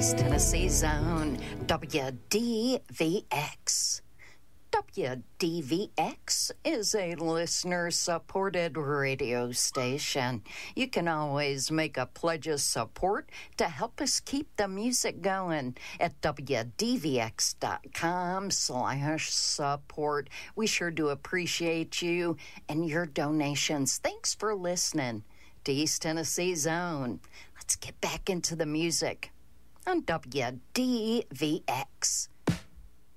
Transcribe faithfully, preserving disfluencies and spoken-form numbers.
East Tennessee Zone, W D V X. W D V X is a listener-supported radio station. You can always make a pledge of support to help us keep the music going at W D V X dot com slash support. We sure do appreciate you and your donations. Thanks for listening to East Tennessee Zone. Let's get back into the music on W D V X.